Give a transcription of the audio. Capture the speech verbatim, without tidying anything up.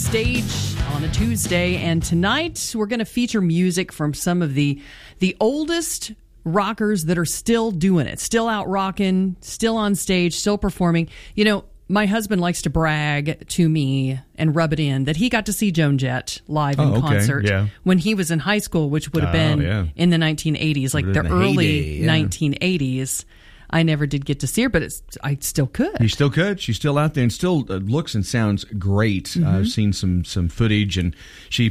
Stage on a Tuesday, and tonight we're going to feature music from some of the the oldest rockers that are still doing it, still out rocking, still on stage, still performing. You know, my husband likes to brag to me and rub it in that he got to see Joan Jett live in oh, okay. concert yeah. when he was in high school, which would have been oh, yeah. in the nineteen eighties, like the early heyday, yeah. nineteen eighties. I never did get to see her, but it's, I still could. You still could. She's still out there and still uh, looks and sounds great. Mm-hmm. Uh, I've seen some some footage, and she